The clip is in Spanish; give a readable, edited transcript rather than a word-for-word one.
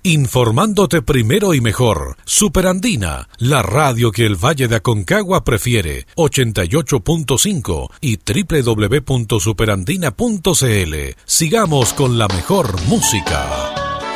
Informándote primero y mejor. Superandina, la radio que el Valle de Aconcagua prefiere. 88.5 y www.superandina.cl. Sigamos con la mejor música.